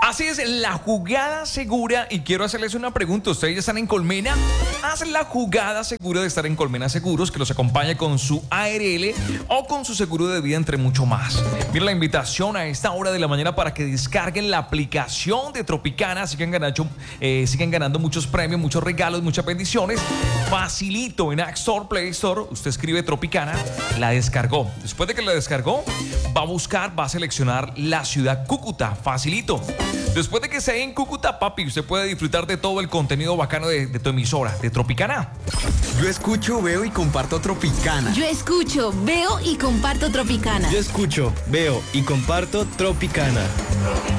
Así es, la jugada segura, y quiero hacerles una pregunta. ¿Ustedes ya están en Colmena? Haz la jugada segura de estar en Colmena Seguros, que los acompañe con su ARL o con su seguro de vida, entre mucho más. Mira la invitación a esta hora de la mañana para que descarguen la aplicación de Tropicana. Sigan ganando muchos premios, muchos regalos, muchas bendiciones. Facilito, en App Store, Play Store, usted escribe Tropicana, la descargó. Después de que la descargó, va a seleccionar la ciudad Cúcuta. Facilito. Después de que esté en Cúcuta, papi, usted puede disfrutar de todo el contenido bacano de tu emisora, de Tropicana. Yo escucho, veo y comparto Tropicana. Yo escucho, veo y comparto Tropicana. Yo escucho, veo y comparto Tropicana.